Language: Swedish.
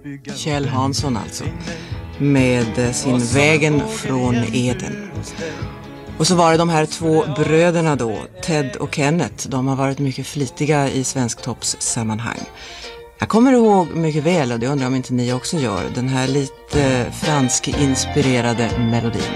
Kjell Hansson alltså, med sin Vägen från Eden. Och så var det de här två bröderna då, Ted och Kenneth. De har varit mycket flitiga i Svensktoppssammanhang. Jag kommer ihåg mycket väl, och det undrar om inte ni också gör, den här lite fransk-inspirerade melodin.